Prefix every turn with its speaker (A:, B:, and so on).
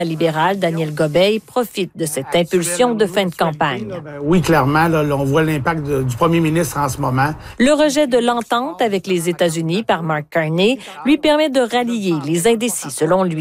A: libéral Daniel Gobeil profite de cette impulsion de fin de campagne.
B: Oui, clairement, là, on voit l'impact du premier ministre en ce moment.
A: Le rejet de l'entente avec les États-Unis par Mark Carney lui permet de rallier les indécis, selon lui.